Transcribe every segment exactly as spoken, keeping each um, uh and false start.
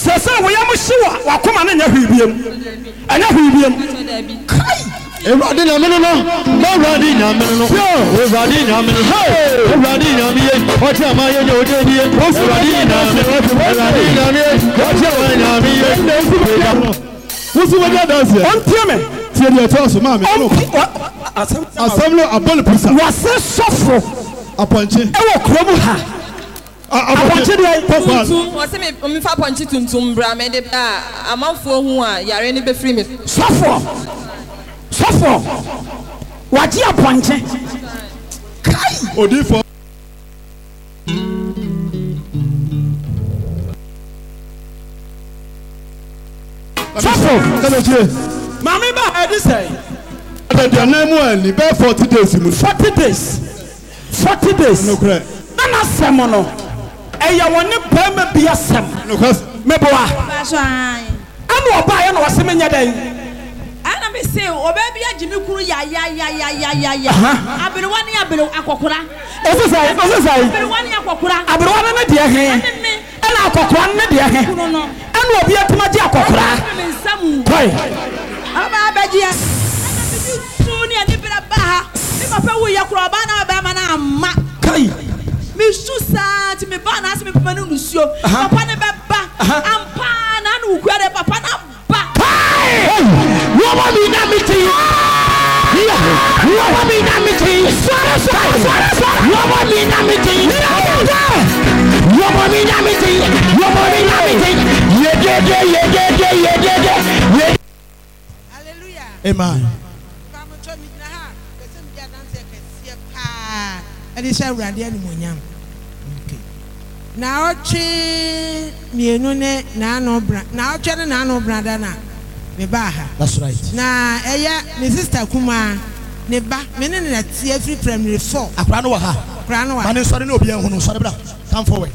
sese wo ya mo hye wa akoma na nya hwibiem anya hwibiem kai Everybody na meno no, everybody na meno no, everybody na meno no, everybody na me. What am I doing today? Everybody na meno, everybody na me. What am I doing? Who's the one that's here? On time. Tie the toss, mama. Assembly abol pisa. Wase sofro. Aponche. E wo kromu ha. Aponche dey papa. Wase me me fa aponche tuntum bra me de ba amanfo hu a yare ni be free me. Sofro. Sofro. Waji aponche. Kai. Odifo. Sofro. Kanaje. Mami ba head say. The name one, ni be forty days mu. forty days. forty days. No correct. Nana semono. Eya woni pema bia sem. No cause meboa. Bashan. Anu oba ye no wase menya den. Ana me say oba bia jimi kuru ya ya ya ya ya ya ya. Abere wani abere akokora. Ose sai, ose sai. Abere wani akokora. Abere wani na de he. Ana akokora na de he. Anu obi atuma je akokora. Toi. Aba abajia. Suni ani bira baha. Mi ma fe wo ya kuro ba na ba ma na amma. Kai. Mi susa ti mi ba na asi mi papa nu nusuo. Papa ne be ba. Ampa na nu kwere papa na ba. Kai. Wo ma mi na miti. Wo ma mi na miti. Swara swara swara swara. Wo ma mi na miti. Wo ma mi na miti. Wo ma mi na miti. Ye ye ye ye ye ye ye ye. Amen. Adi sha urade ani monyam. Okay. Na ochi mienu ne na ano bra. Na ochi ne na ano bra da na. Me ba ha. That's right. Na eya me sister kuma ne ba me ne na tie free primary four. Akra no wa ha. Akra no wa. Mane sori na obi ehunu sori bra. Come forward.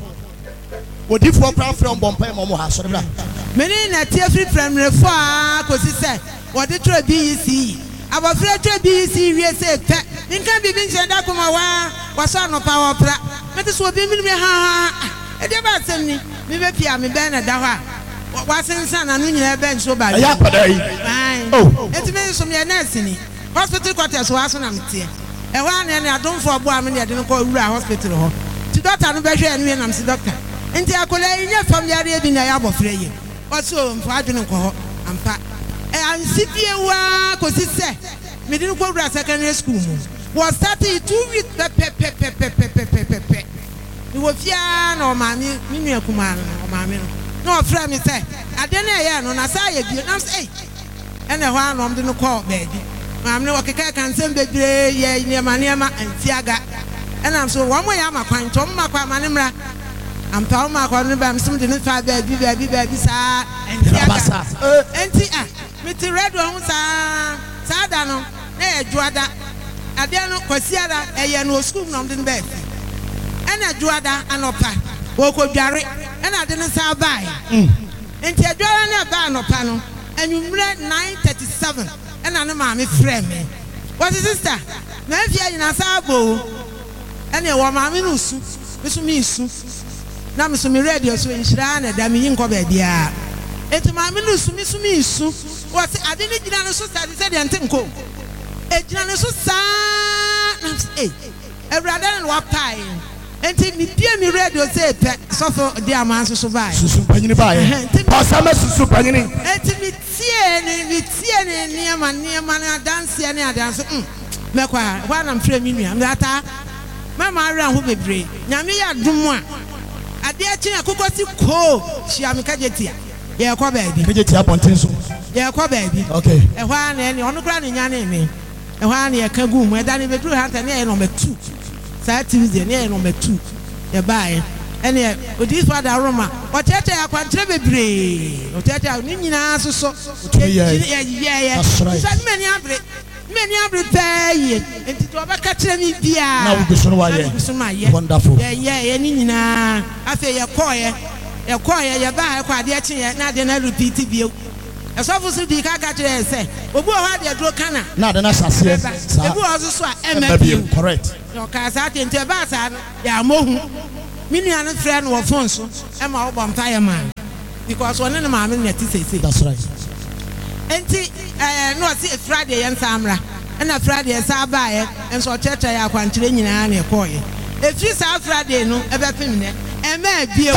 Odifo kra from bompa mo ha sori bra. Me ne na tie free primary four kosi se wodi tro B E C. Abafre tro B E C wie se pe. Nka bibi nchenda kuma wa wasa no power pra. Mete so obi mi ha ha. E de ba sem ni. Mi be pia mi be na da ho a. Wasensa na no nyina be nso ba. Ya pada yi. Oh. Eti me so me nurse ni. Hospital quarters waso na mtie. E ho an ne adonfo obo am ne de no ko wura hospital ho. Ti doctor no be hwe enu na msi doctor. Nti akola yi nye fam yare bi na ya bofre yi. Waso mfa adwene ko ho ampa. E ansipie wa kosi se me de no ko wura secondary school mu. Was starting two weeks pe pe pe pe pe pe pe pe pe pe. Ni wo fia na o ma mi mi nua kuma no o ma mi no. No friend me say ade na ye no na say ye bi na say eh na ho anom de no call baby mam ne wakeka kan sem bebre ye ne ma ne ma antiaga eh na so wo mo ya makwan to mo makwa ma ne mra am pa mo makwa ne ba m sim de ne fa baby baby baby sa antiaga eh enti ah me ti red one sa sa da no na ye juada ade no kwasiara eh ye no school no de ne ba eh na juada anopa wo ko dware and I didn't say bye. And you are not no panel, and you read nine thirty seven, and I'm a mammy friend. What is sister? Maybe I in a sabo, and you want mammy no soup, Miss Miss. Now, Miss Radio, so in Shrana, Dammy in Cobedia. It's mammy no soup, Miss Miss. What I didn't get on a society said and think. A general society, a rather than what time. Enti mi pie mi radio say pe sofo dia man so buy susu panyini buy osama susu panyini enti mi tie ni mi tie ni niam niam na dance ni adanse mm mekwa wa na mfre mi nua mata mama ara ho bebre nyame ya dum a ade a chen akoko si ko hia me kajetia ye kwa baabi kajetia ponten so ye kwa baabi okay e hwa na ni onu kra ni nya na me e hwa na ye ka gu mu e da ni bedru ha ta na ye number two Tuesday near number two. You buy and yeah, with this father Roma. What I can't bebre. What I Nina so yeah, yeah, that's right. Many abre, many abre pay and to have a catch me dear. Now we so why wonderful. Yeah, yeah, Nina. I say your choir, your choir, your buy a quite yet, not then I repeat view. As often the Kaka say, Obu had your draw canna. Not the Nasa, the also M B correct. No, cause I think the bass, ya mohu. Many other friend or Fonso, and my own fireman. because one in my minute say. That's right. Enti eh no see Friday yan samra. And a Friday sabaye and so church ya kwantire nyina na ekoye. If you say Friday no e be pemne. E ma bie.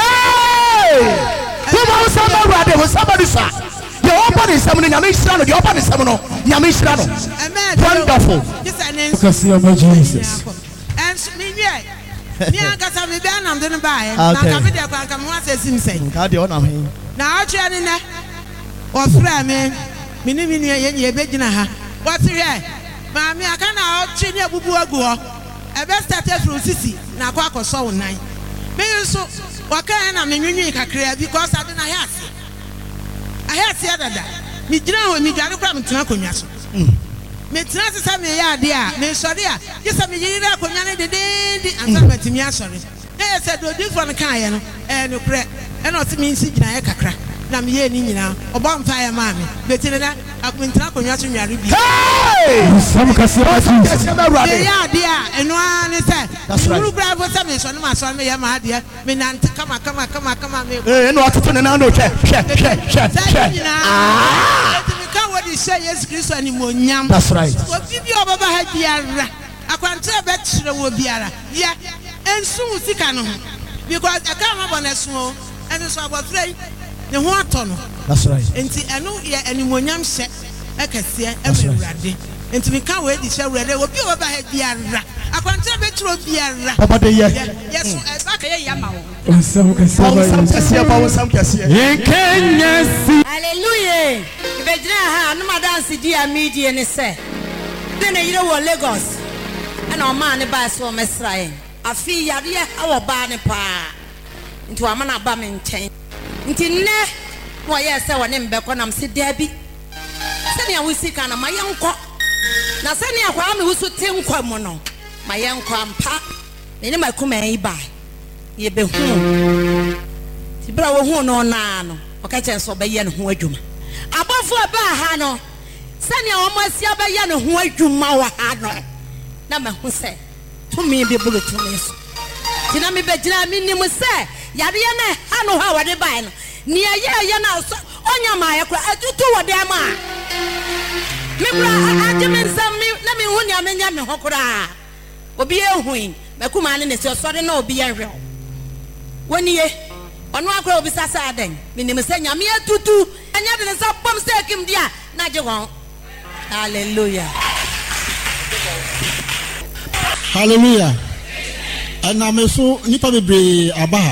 Come on somebody with somebody sir. The open is something nyame hira no the open is something no nyame hira no. Wonderful. Because you are Jesus. And me me me aka sa me be anam de no bae. Na ka me de kwa ka mo asesim sei. Ka de onam hin. Na ache ne ne. O fra me. Me ni me ye ye be gina ha. What here? Mami aka na o chi ne abubu agu ho. E be start from sisi na kwa akoso wo nan. Me nso waka na me nwunwi kakra because ade na ha ase. Ahe ase adada. Me gina ho me dware kwa me tena konwa so. Me tena se sa me ya ade a me sori a gisa me yiri na konwa ne de de de ansa matimi asori. E se do this one kan ye no e no kre e no se me nsi gina ye kakra na me ye ni nyina obo mfa ye ma me betine na akwentena konwa so nware bi. Hey! Some kasi Jesus. Me ya ade a eno an se me ru bra bo se me so no ma so me ye ma ade me nante kama kama kama kama me. Eh no atoto ne na no hwe hwe hwe hwe. Ah! Ka what is say yes Christ ani mo nyam. That's right. Obi bi obaba ha biara. Akwante be kire wo biara. Ya ensu sika no because I can't have on esu and so about three ne ho ato no. That's right. Enti enu ye animonyam hye ekese e mewurade. Enti me ka we di hye wurade obi obaba ha biara. Akwante be kire biara. Baba de ye. Yes, e ba ka ye yama wo. Some kasi Jesus. Some kasi. In Kenya. Hallelujah. Ibejina ha no madansi dia media ne se. De na yire wo Lagos. Ana o man ne ba so mesrae. Afi yare ha wo ba ne pa. Nti wa mana ba me nchen. Nti ne wo ye se wo ne mbekọ nam se dabi. Se ne awusika na mayenko. Na se ne akwa me wusu te nkwa mu no. Mayenko ampa. Ne ne makuma yi ba. Ye be hu. Ti bra wo hu no na no. Oka chen so be ye ne ho adwuma. Abofo ba ha no. Se ne o mo asia be ye ne ho adwuma wa ha no. Na me hu se to me be bulu to me so. Ti na me be gina me nim se yare ye na ha no ha wade bai no. Ni aye ye na so onya ma ye kra atutu wode ma. Me bra agime nsam me na me hu ni amenya me ho kra. Obi ehuin makuma ne ne se osore na obi ye hwe. Woni ye onu akra obi sasa aden minim se nyame atutu anya de ne sa bom se kim dia na je won. Hallelujah. Hallelujah. And I'm so nipa bebre aba.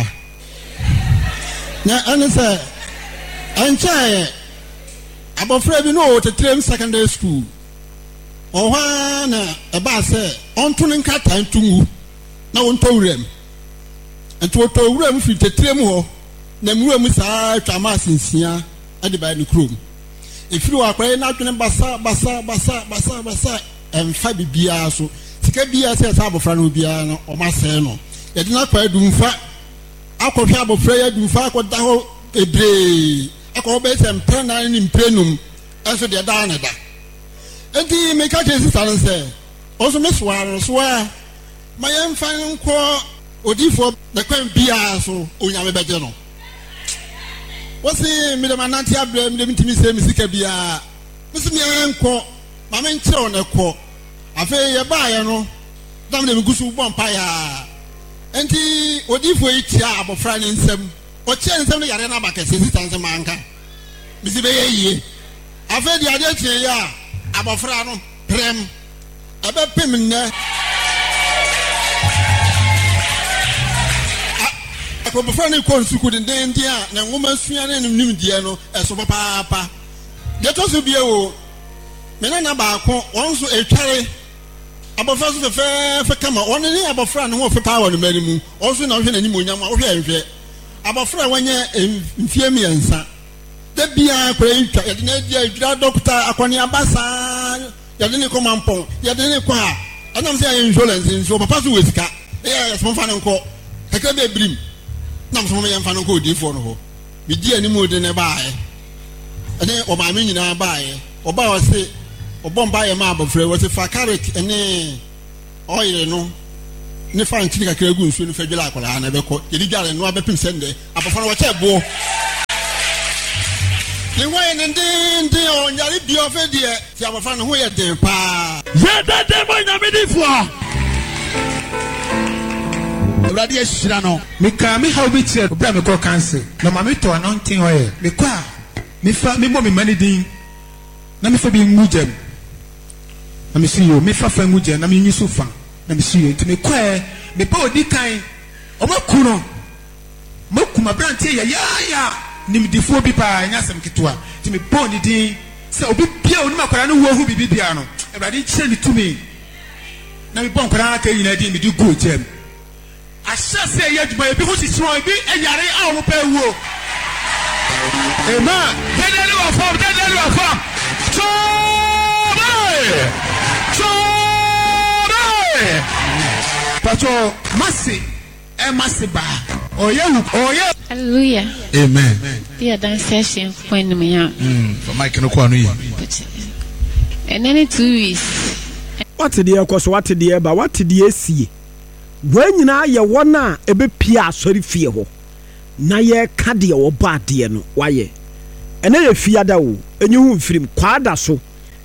Na ene se enche abofra bi no te trem secondary school. Ohwa na eba se onto ne nkata ntungu na wonto wurem. Ento to wurem fi te trem ho na mwurem saa twama sinsia ade ba ne krom. Efiri wa kwai na twene basa basa basa basa basa emfa bibia so sika bia se sa abofra no bia no o ma se no ye de na kwa dumfa akọhwe abofra ya dumfa akọda ho ebre akọ be se mpena ni mprenum eso de da na da enti me ka je sister no se oso me soaro so a ma ye mfa nko odifo na kwan bia so onyame beje no wosi me de mananti abre me de mitimi se misika bia musi me nko ma me nkyere on ekọ afa ye ba ye no dam de gusu bom pa ya enti odifo itia abofra ne nsam o che nsam no yare na ba kese sitanse manka misi be ye yie afa di ade tie ya abofra no prem ebe pem ne abofra ne ko nsuku de den dia na ngoma sua ne nim die no eso papa papa de to so bie wo me na na ba ko won so etware abofra so fe fe kama won ne abofra ne ho fe power no mani mu won so na hwe na ni monyam wo hwe hwe abofra wanya mfie miensa de bia kwa etwa ye na dia edwira doctor akoni abasa ye de ne ko mampon ye de ne ko a anam se insurance nso papa so wesika eh so mfa ne nko kaka be brim nam so me yemfa no ko odifo no ho bi di ani mu de ne baae ene o ma me nyina baae o ba o se o bomba ye ma abofra wo se fa carrot ene oil no ne fa nchini kakra gu nsu no fa dwela akola na be ko ye di dwale no abepim sende abofra wo che bo ne ho yɛ ne ndenden ɔnyare bi ɔfɛ deɛ ti abɔfra ne ho yɛ den paa yɛdɛdɛ mɔ nyamedifoɔ awurade ahyira no meka me haw bi kyerɛ obra mekɔ cancer na ma metɔ anointing oil mekɔ a mefa memmɔ me mane din na mefa bi ngu gyam na mesi yo mefa fa ngu gyam na menyi so fa na mesi yo nti mekɔ ɛ mepa odi kan ɔmaku no maku mabrante yɛyaya nimdifoɔ bi paa ɛnyɛ asɛm ketewa nti mebɔ ne din sɛ obi bia onim akwara no wo hu bibi bia no awurade kyerɛ ne tumi na mebɔ nkwara aka nyina din mede gu gyam ahyɛ sɛ ɛyɛ adwuma ebi ho hyehyɛ ebi ɛyare a ɔmo pɛ wuo amen dɛdɛ ne wɔ fam dɛdɛ ne wɔ fam tɔɔre tɔɔre patɔ masi ɛmasi baa ɔyɛ wu ɔyɛ. Hallelujah. Amen. Dear dance session point me ya. Hmm. For Mike no kwano yi. And then two weeks. What the ekos what the eba what the esie. When nyina ye wona ebe pia asori fie ho. Na ye ka de wo ba de no waye. Ene ye fiada wo enyu hu mfirim kwada so.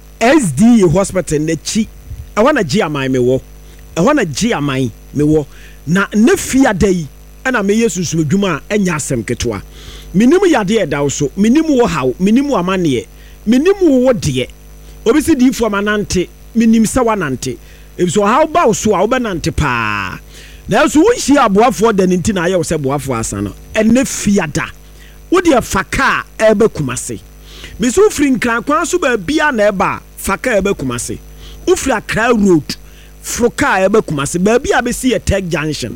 S D A hospital na chi. E wana gi aman me wo. E wana gi aman me wo. Na ne fiada yi ana me yesu su adwuma enya asem ketwa. Minim yade e dawo so, minim wo haw, minim amane, minim wo de. Obi si di fu amanante, minim sa wanante. Ebiso haw ba so a wo benante pa. Na so wo hia aboafo de nti na aye wo se boafo asa no. Ene fiada. Wo de faka ebe kumase. Me so firi nkran kwan so ba bia na eba faka ebe kumase. Ufri Accra road. Froka ebe kumase. Ba bia be si e Tech Junction.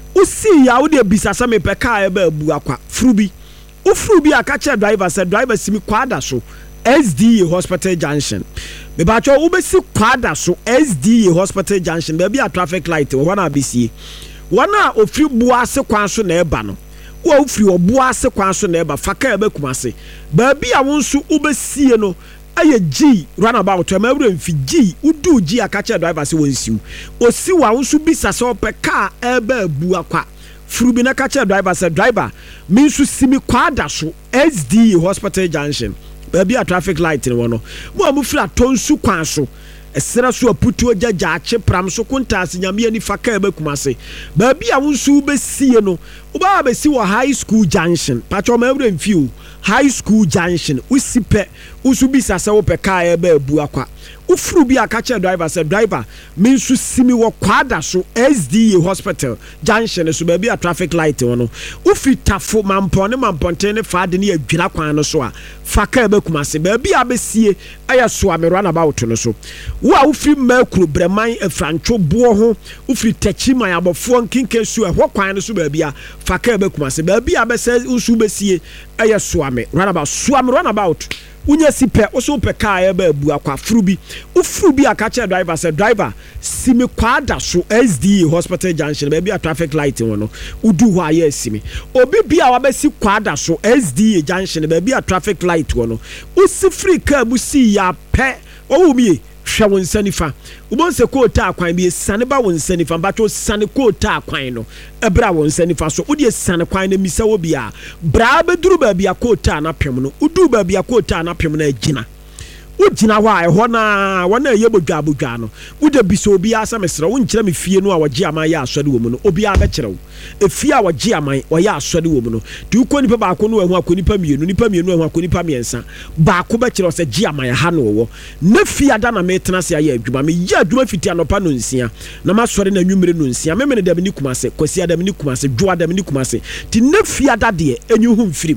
Usi ya wo de bisasa me peka ebe abu akwa. Frubi. Ufrubi akache driver said driver simi kwada so. S D A Hospital Junction. Me ba cho ubesi kwada so S D A Hospital Junction. Ba bia traffic light wo na bisi. Wana ofri bua se kwan so na eba no. Wo ofri obua se kwan so na eba faka ebe kumase. Ba bia wo nso ubesie no aye G runabout ma wura mfi G udu G akache driver se wonsiu. Osi wa wo nso bisasa opeka ebe abu akwa. Frubi na kache driver said driver minsu simi kwada so S D A Hospital Junction. Baby a traffic light ni wono. Mo amu fla tonsu kwan so. Esera so aputu ojaja ache pram so kontase nyame ani faka ebe kumase. Baby a wonsu be sie no. Uba be si wo high school junction. Pacho ma wura mfi high school junction. Usipe usu bisasa wo peka ebe abu akwa. Ufru bi akache driver said driver minsu simi wo kwada so S D A Hospital Junction so baby a traffic light wono. Ufi tafo mampone mamponte ne faade ne adwira kwan no so a faka ebe kumase baby abesie aya so amerwa na about no so. Wo a ufi makuru breman efrancho buo ho ufi tachi man abofo nkinke su e ho kwan no so baby a faka ebe kumase baby abese usu besie aya so ame run about so ame run about unya sipe oso pe car ebe abu akwa frubi ufrubi akache driver said driver simi kwada so S D A Hospital Junction baby a traffic light wono udu wa ye simi obi bia wa besi kwada so S D A Junction baby a traffic light wono usi free car busi ya pe owo mi hwe won sanifa ubon se kota akwan bi sane ba won sanifa bato sane kota akwan no ebra won sanifa so udi sane kwan na misa wo bia bra beduru ba bia kota na pem no udu ba bia kota na pem na agina ugina wa e ho na wona ye bodwa abodwa no ude biso obi asa mesra wo nkyira me fie no a waji aman ya asode wo mu no obi a be kire wo efie a waji aman wo ya asode wo mu no ti uko nipa ba ko no ehu akonipa mienu nipa mienu ehu akonipa miensa ba ko be kire wo se ji aman ha no wo na fie ada na metena se ya adwuma me ya adwuma fiti anopa no nsia na masore na nwumire no nsia me me ne da me ni kumase kwasi ada me ni kumase dwo ada me ni kumase ti na fie ada de enyu hu mfirim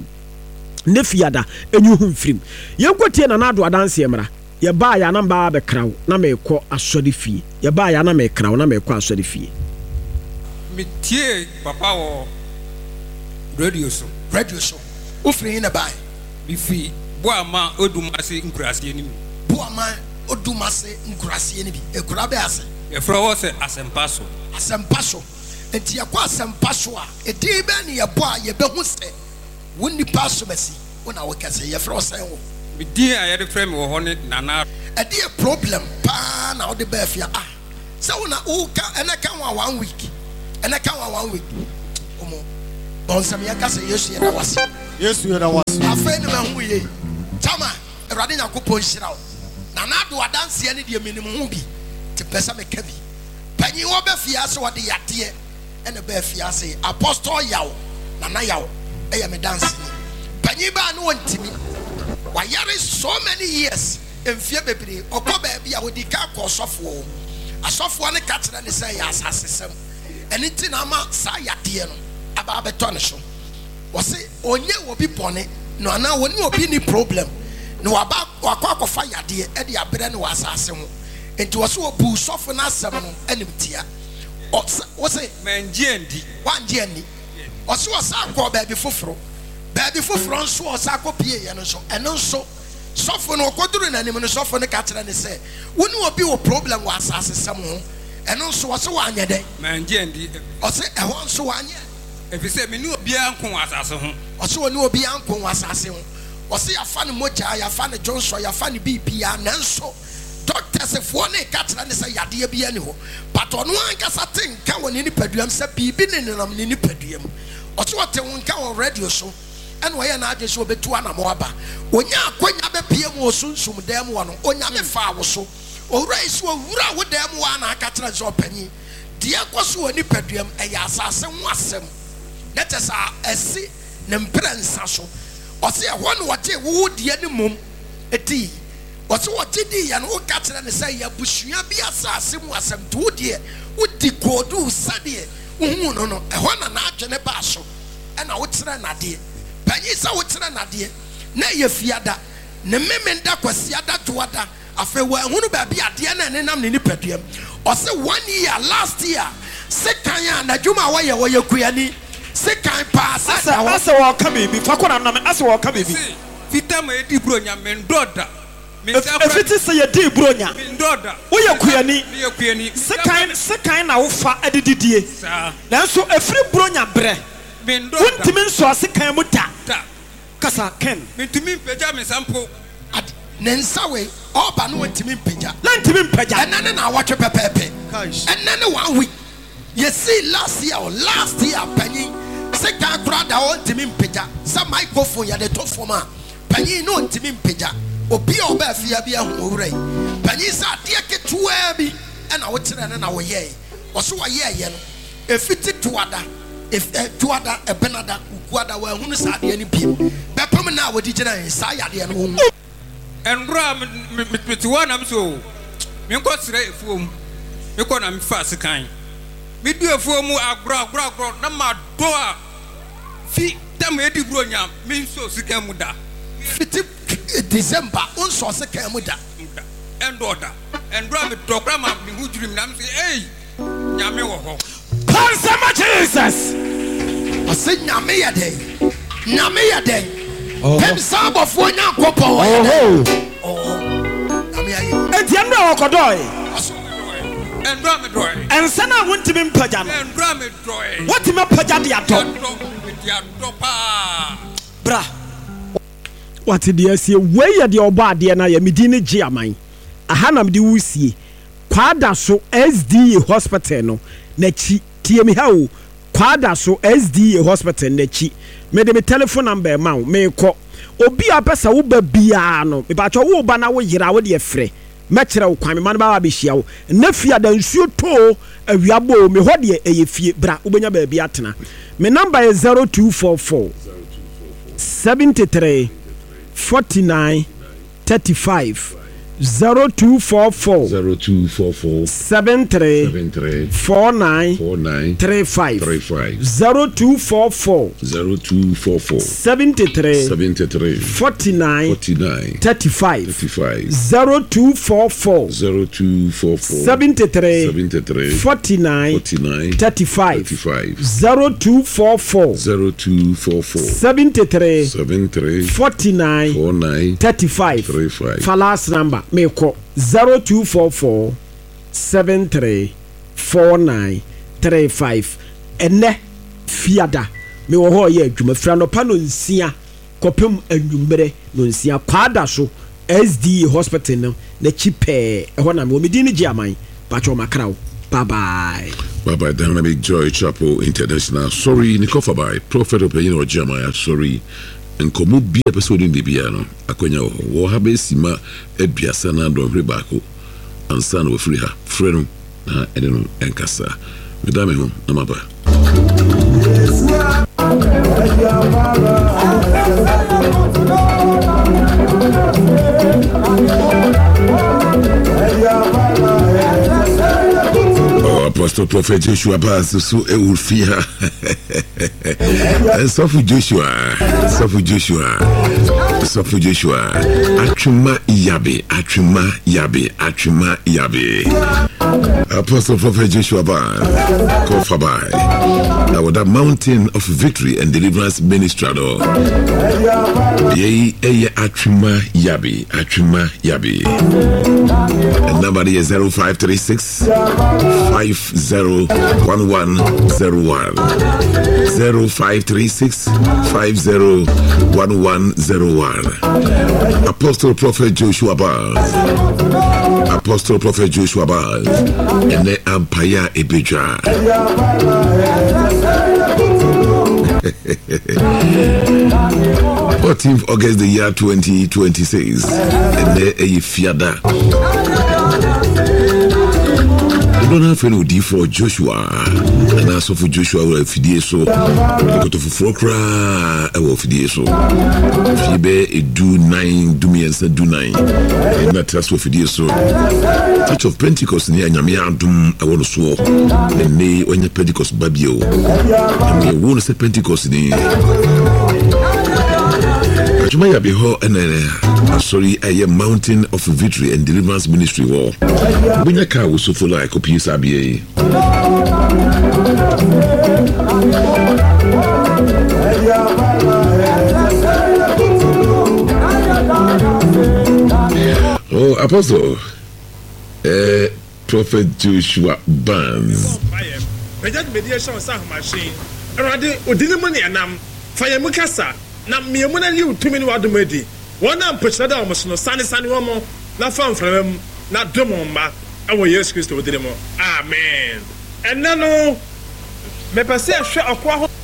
ne fiada enyu hu mfirim yenkotie na nado adanse emra ye ba ya na ba be krawo na me kɔ asɔre fie ye ba ya na me krawo na me kɔ asɔre fie me tie papa wo radio so radio so ofiri na bai bi fi boama odumase nkurase ni boama odumase nkurase ni bi ekura be ase e fra wo se asempa so asempa so enti yakɔ asempa so a edi be ne ye bo a ye be hu se woni paso besi wona wokase ye fra osan wo bi din aye de frame wo hone nana e dey problem pa na wo de ba fia ah se wona wo ka ena ka one week ena ka one week omo bon sam ya kase yesu ye na wase yesu ye na wase afa ni ma hu ye Chama, Radin Yakupon Shirao. Nanado Adansi any the minimum be to Pesame Kevi. Penny Obe Fiaso what the Yatie and the Bear Fiase, Apostle Yao, Nana Yao, I am a dancing. Penny Ban went to me. Why there is so many years in Fiabe or Kobe be our Dika software. A software catcher and say assassin. And it's in Ama Sayatiano about betonation. Was it onye will be pony? No, now when you be any problem. No about Wakako fire dear Eddie Abren was assassin. And to us who boo soften us some enemy. What's it? Man, Jenny, one Jenny. Or so a sack baby fufro. Baby fufro, so a sack of P and so and also soften or quadrant and even soften the catcher and say, wouldn't what be a problem was assassin someone. And also was so one day. Man, Jenny, or say, I want so one year. If you say me no bianco was assassin, or so no bianco was assassin, or say a funny mocha, I found a Johnson, I found B P and so. Doctors if one catch and say Yadia Biano, but on one cast a thing come on any pedium, said be been in a mini pedium. Or to what one come radio show, and why not just will be two and a moaba. When ya quite a P M or soon some damn one, or Yame Far so, or race will run with them one I catch a penny. Dear was any pedium, a assassin was them. Let us a see Nemprens Sasso, or say one what you would the animum a tea. What's what did he and all catcher and say, Bushia be assassin was some two dear, would decode do Sunday, no, no, a one and a half and a basso, and I would say an idea. Pennies I would say an idea. Nay, you fiada, Nemenda was yada to water, after one who be at the end and I'm in the pedium. Or say one year last year, second year, and a Juma way away your query, second pass. I saw all coming before I saw coming. Vita made the Brunia Mendoda. If it is a dear bronya, we are queerny, second, second, our far edited. Then so a free bronya bre. One timid so a second muta. Cassa can mean to me, Pajama sample at Nensawe, all Banu went to me, Paja. Land to me, Paja, and then I watch a pepe. And then one week, you see, last year or last year, Penny, second crowd, I want to me, Paja. Some might go for you, the top former. Penny, no, to me, Paja. Obi oba afia bia hoore panyisa de ke toa bi na wo kire na wo ye wo so wo ye ye no efiti toada if toada e benada ukuada wa hunu sa de ni biem bepam na wo di gina sa ya de no wo enra me wa na so me ko sire efuom me ko na me fa sekan me du efuom agro agro agro na ma do a fi tam edi bronya me so sekan mu da fiti December, one source a camuda and daughter, and drum it to grandma, who dream them say, hey, Yami, Pansama Jesus. I said, Namia day, Namia day, ten some of one young couple. Oh, at the end of Kodoy, and drum it dry, and Sana went to be pajama, and drum it dry. What in my pajama? Bra. What did you say? Where are the Obadi and I am Medina Giamai? A Hanam de Wusi, Quadaso S D Hospital, no, Nechi, T M How, Quadaso S D Hospital, Nechi, made me telephone number, Mount, may call, Obi a Pesa Uber Biano, about your Ubana, you're out of free. Metro, Kwame Babishio, Nefia, then shoot to a Yabo, me what ye a fee, Bra Ubena Beatna. My number is zero two four four seventy three. forty-nine thirty-five zero two four four zero two four four seven three seven three four nine four nine three five three five zero two four four zero two four four seventy three seventy three forty-nine forty nine thirty five thirty five zero two four four zero two four four seventy three seventy three forty nine forty nine thirty five thirty five zero two four four zero two four four seventy three seven three forty nine four nine thirty five three five. For last number, me call zero two four four seven three four nine three five. Ene fiada me wo ho ye adwuma fra no pa no nsia kopem anwumere no nsia kwada so S D hospital no na chipe e ho na me medini giaman pacho makrawo. Bye bye. Bye bye. Dynamic Joy Chapel International. Sorry, Nikofa by Prophet Opinion or Jeremiah. Sorry. nkomo bi episode ndi bia no akonya wo wo ha be sima aduasa na do hwe baako ansa na wo free ha free no na ene no enkasa medame ho na maba Apostle Prophet Joshua Baz so e will fear. So for Joshua, so for Joshua, so for Joshua. Atuma Yabe, Atuma Yabe, Atuma Yabe. Apostle Prophet Joshua Baz, Kofabai. Now with that mountain of victory and deliverance ministry, ye ye Atuma Yabe, Atuma Yabe. And number is zero five three six five zero one one zero one zero five three six five zero one one zero one. Apostle Prophet Joshua Baz, Apostle Prophet Joshua Baz, and the Empire Ebija. fourteenth August the year twenty twenty-six, and the a fiada. Don't have any D for Joshua, and also for Joshua will fidie so. Go to Frokra, I will fidie so. Fibe a do nine, do me and said do nine. And that that's what fidie so. Church of Pentecost near Yamia Dum, I want to swore. And nay, when the Pentecost Babio, and we won't say Pentecost in Jumaya be ho and uh, sorry, a mountain of victory and deliverance ministry war. When your car was so full like a piece of B A. Oh, Apostle, uh, Prophet Joshua Baz. Mediation machine. Already, Udini money and um, Fire Mukasa. Na miemuna liu two minutes wadumedi. One am pushada almost no sani sani wamo na fan from na domomba. Awo Yesu Kristo wodimo. Amen. And nano me pese ahwe akwa ho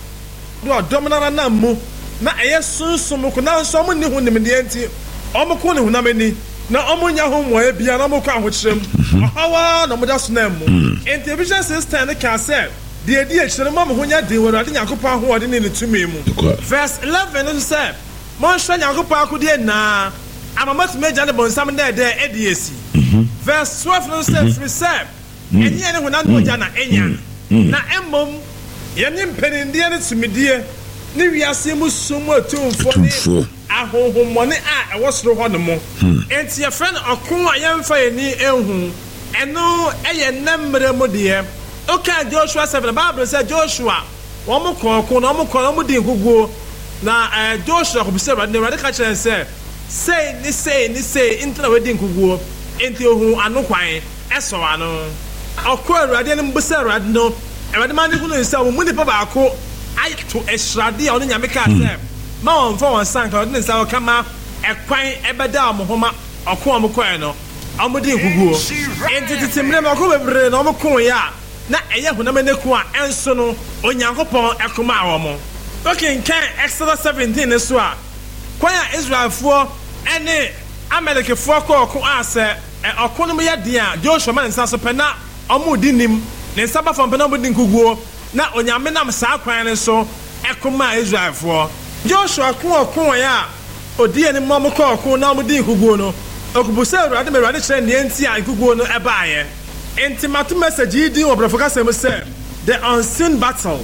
do domna na mu na eye sunsun ko na so mo ni hu nim de enti omo ko ni hu na mani na omo nya ho mo ebia na mo ko ahokyerem. Hawa na mo da so na mu. Enti vision system ne ka say the idea is that Mamma Hunya de were at Yakupa who are in it to me. Verse eleven and said, Monster Yakupa could hear na. I'm a much major about some day there at the A C. Verse twelve and said, Receive. And yet, when I'm not Jana Enya. Na Embom, Yanim Penny Indian to me, dear. Nivia Simus Sumo two for a home money. I was through one more. And to your friend Okuma Yam Fire ni Elhum. And no, a number of dear. Okay, Joshua seven. The Bible said Joshua. One more call, one more call, one more thing. Go now. Joshua who said, "But the radical church said, say, this say, this say, into the wedding go into who are no quiet. As so I know. Of course, I didn't be said, I know. And the man who is so many people are called. I to extra deal on the America. Mount for one sank. I didn't say, "Oh, come out." A quiet Ebada Mohoma or Kwamo Quano. I'm with you. Go. And it is a member of the normal Koya. Na eye hu na meneku a enso no onyankopon ekoma awomo okay kan Exodus seventeen ne so a kwaya Israelfo ene Amalekfo ko ko ase okono me yade a Joshua man nsa so pena omo dinim ne nsa ba fam pena omo din kuguo na onyame nam saa kwan ne so ekoma Israelfo Joshua ko ko ya odi ene mom ko ko na omo din kuguo no okubusa Awurade me Awurade kire ne enti a kuguo no ebaaye. Intimate message you do of the say the unseen battle.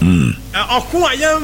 Oku ayem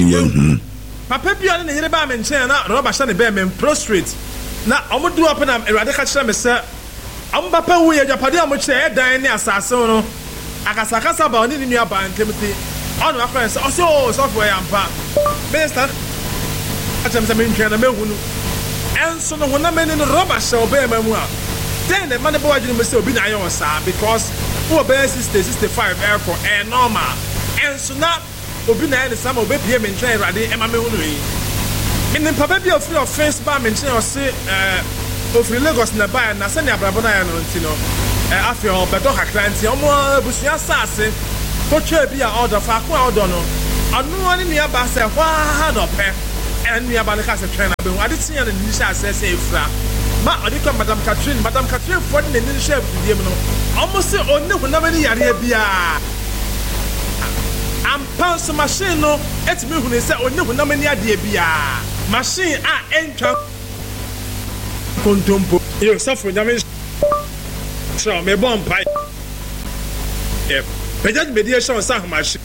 Papa Pia and the Yereba mention na Roba Shani Bemen prostrate. Na Omudu up and I'm a radical chemist. I'm Papa, we are Japadia much dying assassin. Akasakasa bound in your band, Timothy. On my friends, also software and pa. Minister, I'm in Canada. And so no one in the Roba shall bear memoir. Then the man boy didn't say be na yon sir because who obey sixty sixty-five airport and normal and so now obi na any some obi pie me ntwen rade e ma me hunu yi me papa bi ofri offense ba me ntwen o se eh ofri Lagos na ba na se ne abrabo na ya no ntino eh afi o bedo kakra nti omo busuya sase ko twa bi a order fa ko order no anu ani ne ba se hwa ha do pe and me about the cast of China. I did see an initial say, Fra. Ma, I did come, Madame Catherine, Madame Catherine, for the initial, almost say, oh, no, never near Arabia. I'm pounds machine, no, it's me who say, oh, no, never near Arabia. Machine, I enter. Contumpo, you suffer damage. So, me bomb pipe. Yep, but that mediation was some machine.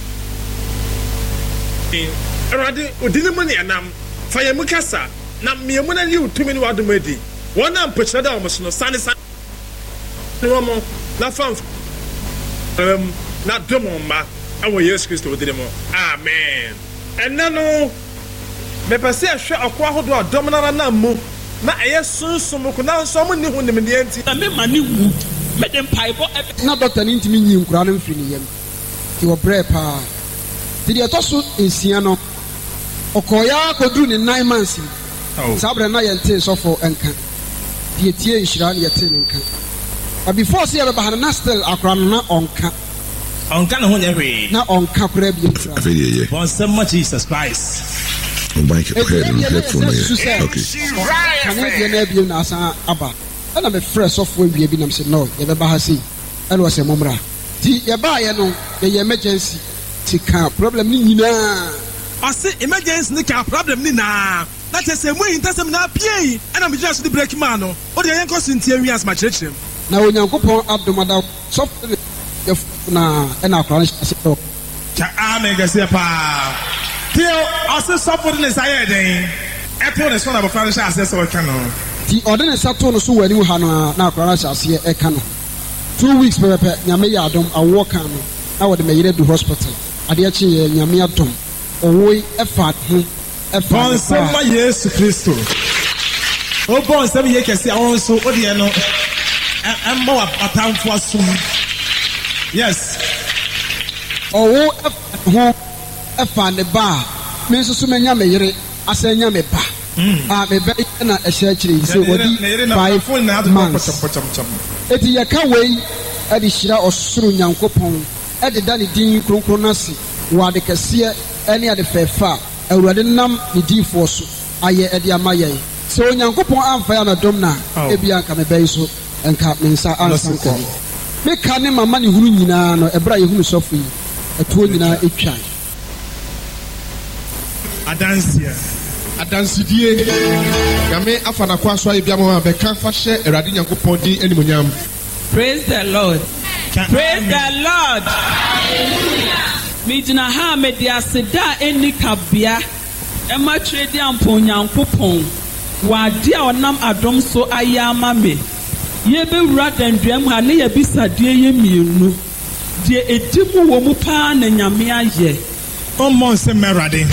Already, we didn't money and I'm fire Mukasa. Now, me and one you two minutes out ready. One arm put that almost no sunny sun. No more, not found. Um, not dumb on ma. I will use Christo did more. Amen. And now, no, me per se a shot of quaho do a dominant and namu. Na yes, soon some could now summon you when the medianti. I made my new wood. Made them pipe. Not Doctor Nintimin, Crown Free. You were brave. Did you toss in Siano? Okoya could do in nine months. Sabra Naya tells of for Enka. The Tia Ishran Yatinka. But before Sierra Bahana still a crown on cap. On Cannon every not on Cap Rebian. For so much Jesus Christ. Mike, okay. Canadian Abian as Abba. And I'm a fresh of when we have been said no, you never has seen. And was a Momra. The Yabayano, the emergency. Tika problem ni na. I say emergency nika problem ni na. That is a way in tasem na pie. And I'm just the break man no. O de yan kosin tie as my church. Na onyankopon abdomada so na na akran say to. Cha amega say pa. Tio I say support ne say den. E to ne so na bofra say say so ka no. Ti ordinary sato no so wani ha no na akran say e ka no. Two weeks pepe nyame ya adom awo kan no. Na wo de me yire du hospital. Ade achi ye nyame atom owo efa ho efa bon sama Yesu Kristo o bon sama ye kese awon so o de no emma wa patamfo asum yes owo ho efa ne ba me nso so menya me yire asenya me ba ah me ba na ehye akire so odi five months eti ye ka wei ade hira osoro nyankopon ede dani din kronkron nasi wade kese ene ade fefa awurade nam ne difo so aye ede amaye so onyankopon amfa ya na dom na ebia nka me bai so enka mensa ansan ko me ka ne mama ne huru nyina no ebra ye hunu sofu yi etuo nyina etwa adansia adansidie game afana kwa so ebia mo be ka fa hye awurade nyankopon din animonyam. Praise the Lord. Praise the Lord. Mijina ha media seda eni kabia. Ema trade ampo nyankopon. Wa dia onam adom so ayama me. Ye be wura dandwam ha ne ye bisadie ye mienu. Die edimu wo mu pa na nyame aye. Omo se merade.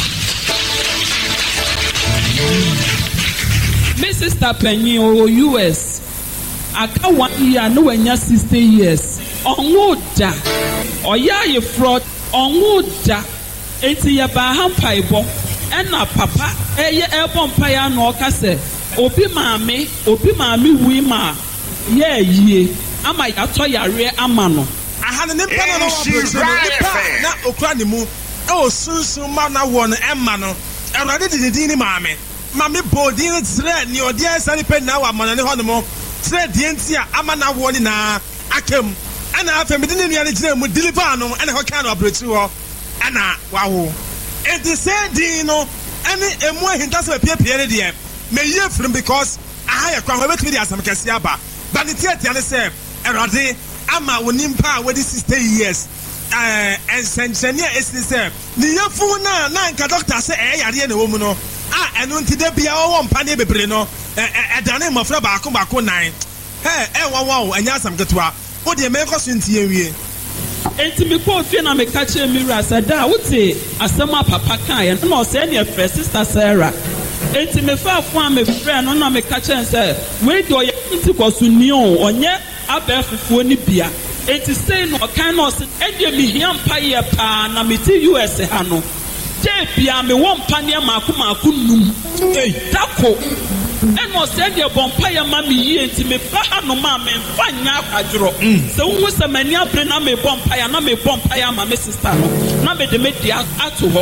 Me sister Penny o U S. Aka one year no wenya sixty years. Onwo da. Oya ye fraud onwo da. Enti ye ba hampaibo. Ena papa eye ebo mpaya no oka se obi maame obi maame wi ma ye yie ama ya to yare ama no. Aha ne mpa no no na okura ne mu e o sunsun ma na wo no emma no. Erade de din ni maame. Maame bo din zre ni odi asani pe na wa manane ho no mo. Tre dienti a ama na wo ni na akem. Ana afem de ne nua ne gina mu deliver no ana ho kan operate ho. Ana wa wo. It is said no any emu hinta se pie pie ne de me ye from because I ha yakwa wetumi de asam kase aba. But the theater ne say erade ama wonimpa we di sixty years. Eh ensenchenia esi say ni yefu na na nka doctor say eh yare na wo mu no. Ah enu nti de bia wo mpa ne bebre no eh dane mofra baako baako nine eh eh wa wa anya asam ketwa wo de me koso nti ewie enti me ko fie na me ka che mi rasa da wote asema papa kan ye na o se ne frɛ sister Sarah enti me fa fo am me frɛ no na me ka che nse we do ye nti koso ni o onye abefufuo ni bia enti say no kan no se e de mi hia mpa ye pa na me ti U S ha no je bia me wo mpa ne maako maako num eh dako eno se de bompa ya ma me yi enti me fa ha no ma me fa nya akwadro se wo se mani abre na me bompa ya na me bompa ya ma me sister no na me de me dia ato ho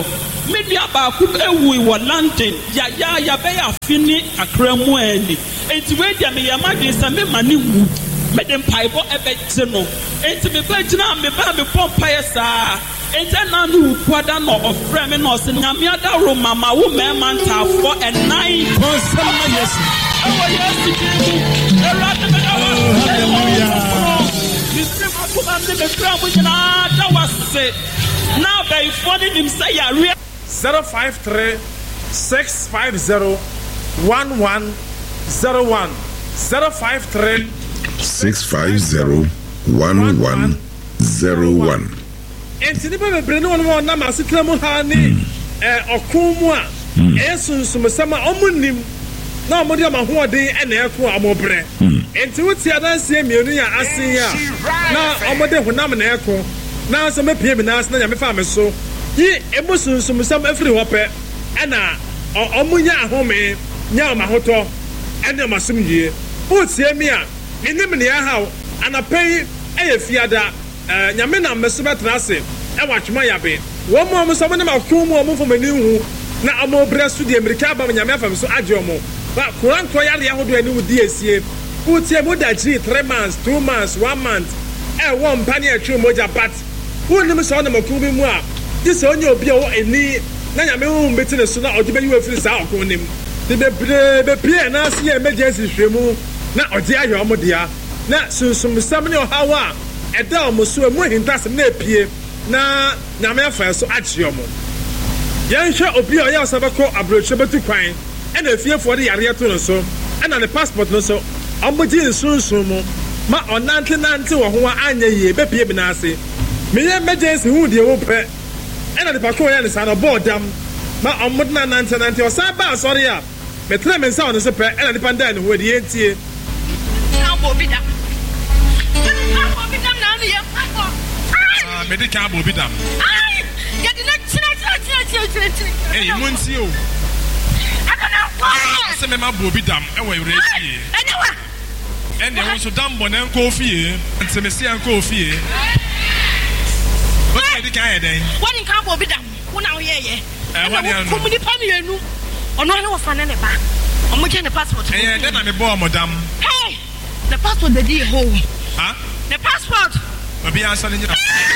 me nua baako ewu wɔ London ya ya ya bɛ yɛ afini akra mu ɛni eti wei deɛ me yɛ ma de sɛ me ma ne wu me de mpaebɔ ɛbɛgye no eti me bɛ gyina me ba me bɔ mpaeɛ saa eti na no kwada no ɔfrɛ me na ɔsɛ nyame adaro mama wo mɛma ntaafo ɛnan kɔnsɛm na yesu ɛwɔ yesu kristo ɛwurade me da wɔ hallelujah misiri ma ko ma me fira mo nyinaa da wase na bɛyifo ne nim sɛ yare zero five three six five zero one one zero one zero five three six five zero one one zero one. Enti nipa bebre ne won na ma sekra mu ha ni eh okun mu a eh sunsum sama omunim na omodi ama hoɔden ene eko amobre enti wuti adanse mienu ya asen ya na omode honam na eko na so mepie mi na asen na me fa me so yi emusunsum sam afiri hɔ pɛ ɛna ɔmunya ahome nya ma hotɔ ɛna masum yie wuti mi a enim ne aha anapɛyi ɛyɛ fiada eh nyame na meso betra ase e watwema yabe wo mo mo so mo na makon mu mo fo mani hu na amobre so de amerika ba nyame afam so agye omo ba kuran to yare yahodo ani wudi esie utie mo da giri three months two months one month e wo mpane atwe moja bat wonim so na makon bi mu a dise onye obi o eni na nyame hu mbeti ne so na oje be yiwa firi sa okon nim de bebre be pie na ase emergency hwemu na oje ayo omo dia na sunsum sam ne ohawa ɛda ɔmo so emu hintasem na epie na nyame afa so agye ɔmo yɛnhwɛ obi a ɔyɛ ɔsabɛkɔ aburokye betu kwan ɛna efiefo de yare to no so ɛna ne passport no so ɔmo gye nsunsun mu ma ɔnante nante wɔ ho anya yie bepie bi n'ase meyɛ emergency hu deɛ wo pɛ ɛna nipa ko yɛ ne sa no bɔɔ dam ma ɔmo de nante nante ɔsan ba asɔre a metere me nsa ɔno so pɛ ɛna nipa ndan ne ho adi yɛntie Medi can bo bidam. Ai! Ya di na chira chira chira chira chira. Eh, munti o. Akana kwa. Ase me ma bo bidam e wo ewre fie. Enewa. Ene wo so dam bo na nko fie. Nse me se nko fie. What medi can e den? What in can bo bidam? Wo na wo ye ye. Eh, what ya no? Komuni pa mi enu. Ono ane wo fa na ne ba. Omo je ne passport. Eh, den na me bo modam. Hey! The passport the di ho. Ha? The passport. Obi answer ni.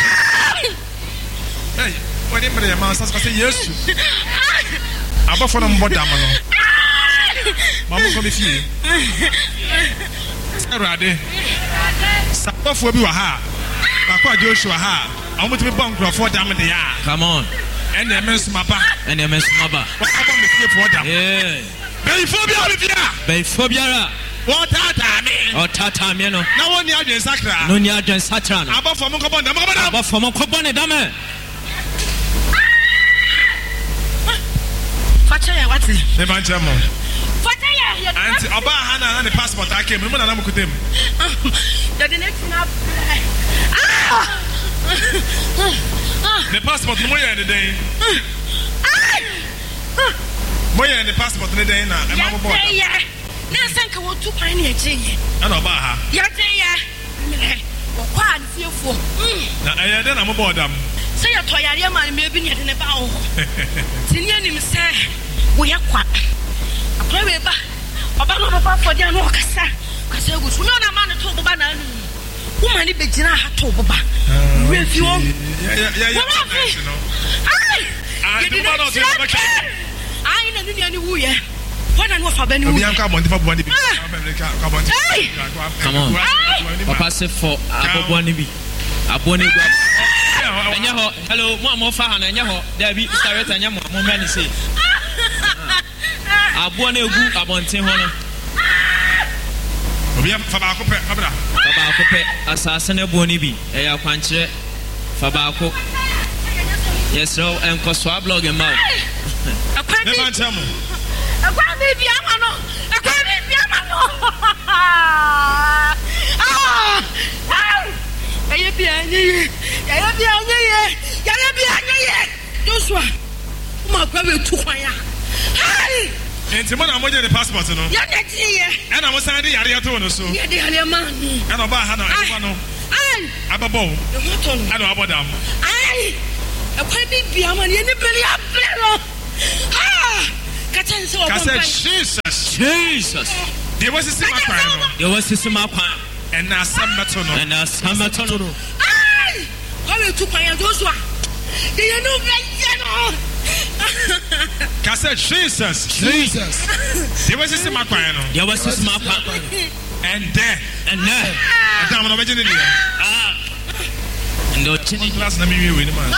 Hey, when him the man says yes. Aba for them bodam no. Mama come fie. Erade. Sapofo bi wa ha. Akwa Joshua ha. Amu to be bank for dam de ya. Come on. And the men smaba. And the men smaba. What about me fie for dam? Yeah. Be phobia bi bia. Be phobia. What tata me? Oh tata me no. Na woni adwen sakra. No ni adwen sakra no. Aba for mo ko bon dam. Aba for mo ko bon dam. Facha what? Ne ban chamo. Facha ya. Auntie oba hana na the passport ake me na na mukutem. Ya the next na. The passport mo ya the day. Mo ya the passport the day na e ma mo board. Ya. Na sanka wo tu kwan na eje ye. Ana oba ha. Ya je ya. Me. Wo kwa anfiefo. Na e ya de na mo board am. Say ya to yare ma me bi ne de ne ba wo. Tinia nim se wo ya kwa. Akwa we ba. Oba no ba for dia no kasa. Kasa gu so no na ma ne to bo ba na anu. Wo ma ni be gina ha to bo ba. We fi wo. Ya ya ya. Ai. Ah, do ba no se ba ka. Ai na ni ani wu ye. What and what for Benny? We am come on for Bonnie. Come on. Papa say for Aboboni bi. Aboni gwa. Enya ho. Hello, mo mo fa ha na enya ho. There be start enya mo mo mani say. Aboni egu abonten ho no. Obi am fa ba ko pe, abra. Fa ba ko pe asase na boni bi. E ya kwankyere. Fa ba ko. Yes, so enko so blog em out. Ne man chamo. Akwa bibi ama no. Akwa bibi ama no. Ah! Aye bi anye. Aye bi anye ye. Aye bi anye ye. Joshua. Ma kwa be tu kwan ya. Hai! Enti mo na mo je the passport no. Ya na ji ye. E na mo san de yare ato no so. Ye de yare ma. E na ba ha na e ba no. Ai! Ababo. E mo to no. E na abodam. Ai! A quite big Biaman, anybody up there. Ah, Catan so. I said, Jesus, Jesus. There was a sima. There was a sima. And now some matono. And now some matono. Ay! How to my Joshua? They are no right. I said, Jesus, Jesus. There was a sima. There was a sima. And then, and then, I don't know what you did. Ah, no chinny glass. Let me win, man.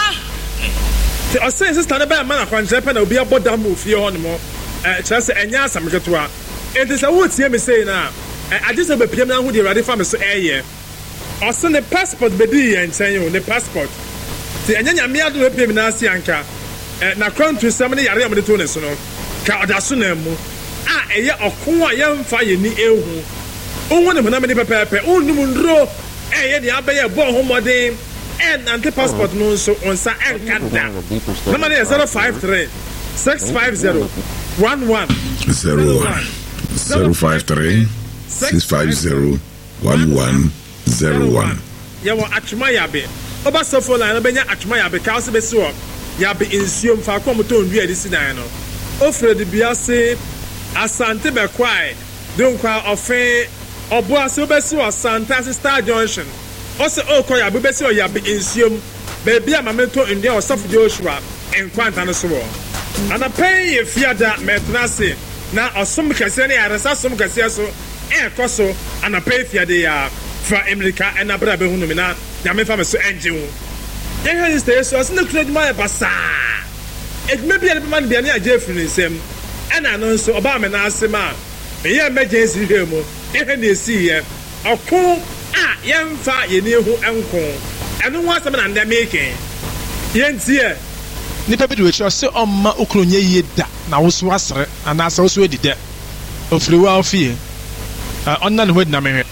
I say, Sister, a man of one Japan will be about that move here on more. Just and yes, I'm going to. It is a woods here, me say now. I just have a P M who they ready for me so a year. Or send the passport, Bedi, and say you the passport. The Anya Mia do a P M Nasianka. Na crown to somebody, I am the tunnels, no. Cardassunemu. Ah, a year of Kua young fire ni ehu. Oh, one of many pepper, oh, Numundro, eh, the Abbey, born home, and anti passport no so on sa and Canada. Number is zero five three six five zero one one zero one zero five three six five zero one one zero one. Yawa Achmayabe. Oba Sofo line, Benya Achmayabe, Council Besuo, Yabe in Sium Facomoton, we are this dino. Offer the Biase Asante Bequai, don't cry of Fay. Oboa so besu o Santa Star Junction. Also okoya be besu o ya be insium. Baby amamento inde o Sof Joshua en kwanta no so. Ana pay e fiada metnase na osom kase ne aresa som kase so e koso ana pay fiade ya fra America en abra be hunu me na ya me fa me so enje hu. Yen han stay so as na kura duma e basa. It may be a man be na ajefu ni nsem. Ena no so oba me na asema. Eye emergency here mo. Ihe na esi here. Okun a yemfa ye ne hu enko. Eno ho asem na ndem eke. Yentie. Nipa bi de we se omma okronye ye da na wo so asre ana asa wo so edide. Ofiri wa ofie. Uh, onna ne ho na me.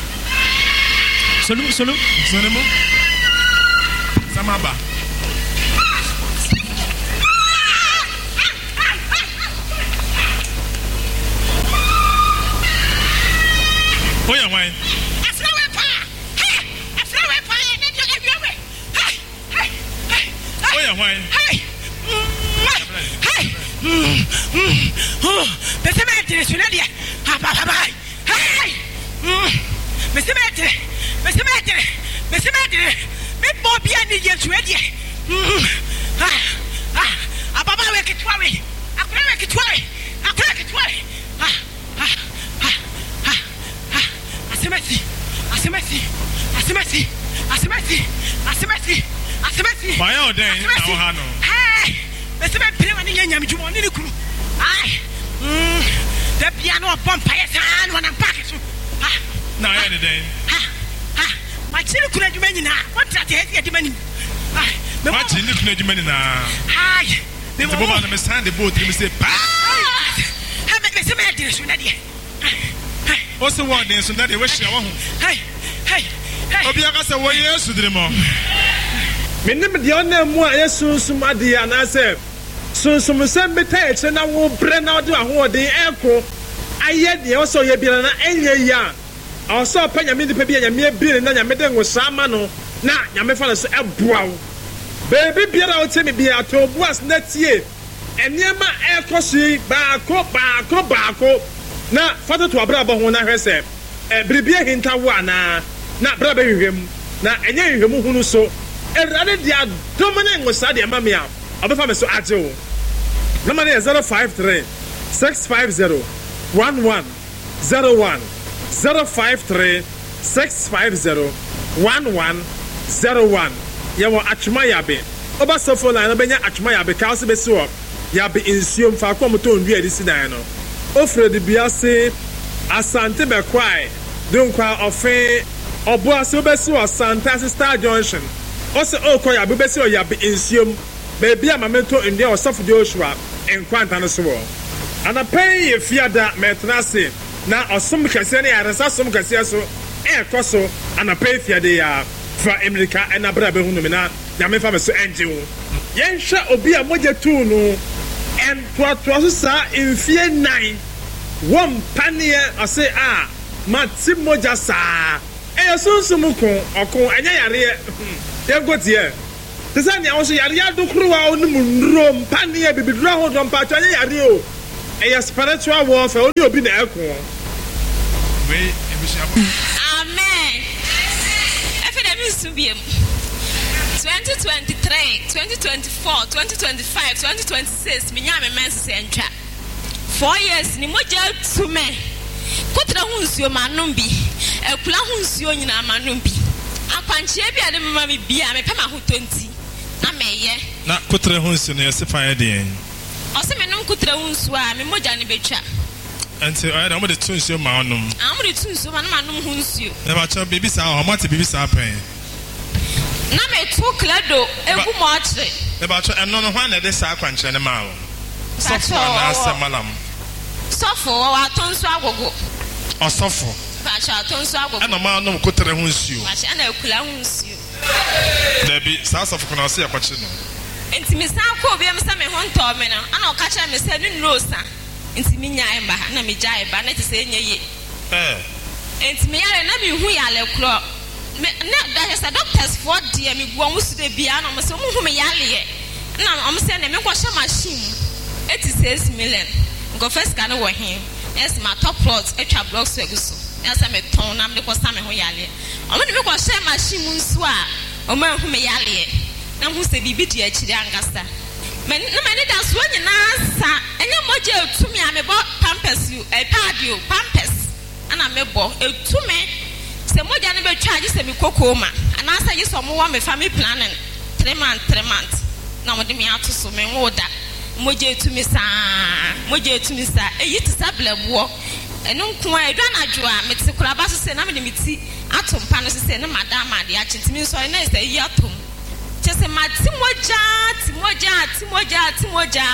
Solum solum solum. Samaba. Oh yeah, why? Oh yeah, why? Hey! Hey! Oh, Mister Matter, Sunadia. Hey! Mister Matter, Mister Matter, Mister Matter, make Bobby and the Jets ready. Ah, ah, a Baba make it worry. I couldn't make it worry. I couldn't make it worry. Ah, ah, ah, ah. Asemeti, asemeti, asemeti, asemeti, asemeti, asemeti. Why are they in our hand? Hey, Mister Matter, when you nyam jumo ni kuru. Ay, the piano bump paysan when I'm back. Ah, now any day. Ah, ah, my children couldn't do many now. What that is, get many. Ah, my children couldn't do many now. Ay, the woman understand the boat. You say, ah, Mister Matter, Sunadia. What's the word? So that they wish you want. Hey, hey, hey. Obiaka say, "What yes to the mo?" Me nim de ona mu a yesu sum ade anase sunsum sem beta na wo bre na ode ahoden eko aye de o so ye bi na enye ya o so pa nyame de pa bi nyame bi na nyame de ngosa ma no na nyame fa na so eboa wo baby biara o temi bi ato buas na tie eniema ekosi ba ko ba ko ba ko na fata to abra ba ho na hwese e bribie hinta wo ana na bra ba hwehwem na enye hwehwem hunu so erade dia domine ngosa de mamia obefa me so ageo number is zero five three six five zero one one zero one zero five three six five zero one one zero one yawo atmayabe oba sofo line obenya atmayabe ka so be so yabe insuom fa kwa moto ndua disi dan no ofre de biase asante be kwai donkwa ofe obo ase obeso asante Star Junction ose okoya be besi oyabe insuom baby amamento inde Osofo Joshua enkwanta no so ana pay fiada metnase na osom kase ne aresa som kase so e koso ana pay fiade ya fra America na bra be hunu me na ya me fa me so enje wo yen hwa obi a moje tu no en to to so sa enfie nine wom panie ase a mati moja sa e sunsumu ko okon anya yare ye gotie te sɛ nea wo so yare adokoro a wo ne mu nnuro mpa ne a bibiduro ahodoɔ mpa atwa nyɛ yare o ɛyɛ spiritual warfare wo ne obi na ɛko wei ebusuafo amen efe na bi su biem twenty twenty-three twenty twenty-four twenty twenty-five twenty twenty-six me nya me mense se ntwa four years ni moja tu me kotra hu nsuo manom bi ekula hu nsuo nyina manom bi akwanchie bi ade mama me bia me pema ho twenty na meye na kotra hu nsuo no yese fa ye de o se me nom kotra hu nsuo a me moja ne betwa ante o ya mo de tu nsuo ma onom am de tu nsuo ma na manom hu nsuo na ba cha baby sa ho mate baby sa pen na me tu klado egu mo atre na ba cha eno no hwan na de sa akwanche ne ma wo sofo na asemalam sofo wa tonso agogo osofo ba cha tonso agogo ana ma no kotere ho nsuo ba cha na ekula ho nsuo da bi sa sofo na se yakwache no enti me sa ko bi me sa me ho nto me no ana o ka cha me sa ni nosa enti me nya emba na me jai ba na ti se enye ye eh enti me yare na me hu ya le kro me na da sa doctors for dia me gwo musu de bia na mo se mo hu me yale ye na o mo se na me ko hye machine eighty-six million go first can wo him yes my top plot etwa blocks eguso yes am ton na me ko sa me ho yale o me me ko hye machine nso a o ma hu me yale na hu se bibi di akiri angasa me na me ne da so nyina sa enye moje etumi a me bo pampers you e padio pampers ana me bo etumi se moja ne be charge se me kokoma ana sa yi so mo wa me family planning three months three months na mo de me ato so me woda moje etumi sa moje etumi sa eyi ti sablebo eno nko a edwa na dwo a meti kura ba so se na me de meti atom pa no se na madam ade a chintimi so na se yi atom chese mati moja ti moja ti moja ti moja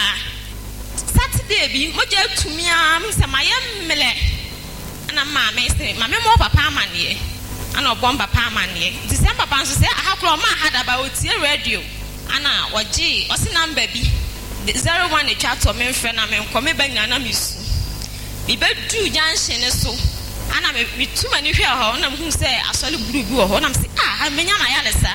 Saturday bi moja etumi a me se maye mele ana ma me se ma me mo papa amane ana obon papa amane December pa so se ahakro ma hada ba otie radio ana waji osi number bi zero one chat to me friend na me nko me banya na misu me bedu junction so ana me me tu mani hwe ho na me hu se asole buru bi ho na me se ah me nya na ya lesa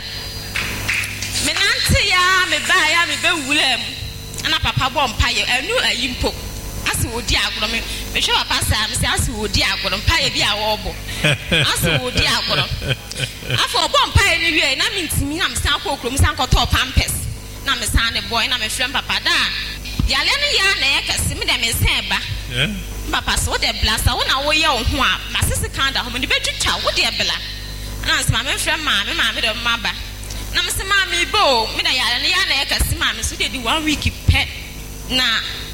me nante ya me ba ya me be wulem ana papa bo mpa ye anu ayimpo asi odi agoro me me hwe papa sa me se asi odi agoro mpa ye bi a wo bo asi odi agoro afọ bo mpa ye ni wie na me ntimi na me san akọ okro me san akọ top pampers na me san ne boy na me friend papa da yale no ya na ye kase me de me san ba eh papa so de blasta wo na wo ye wo ho a masese kan da ho me de betwitwa wo de bla na se ma me friend ma me ma me de ma ba na me se ma me bo me da yale no ya na ye kase ma me so de di one week pe na